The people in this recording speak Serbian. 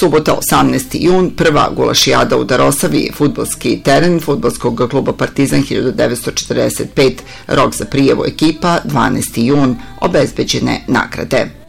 Subota 18. jun, prva gulašijada u Darosavi, fudbalski teren fudbalskog kluba Partizan 1945, rok za prijavu ekipa 12. jun, obezbeđene nagrade.